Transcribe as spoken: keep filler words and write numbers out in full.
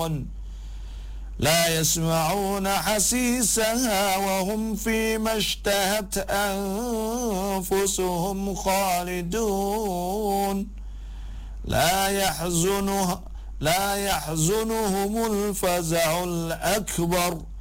يعلمون لا يسمعون حسيسها وهم فيما اشتهت أنفسهم خالدون لا يحزنها لا يحزنهم الفزع الأكبر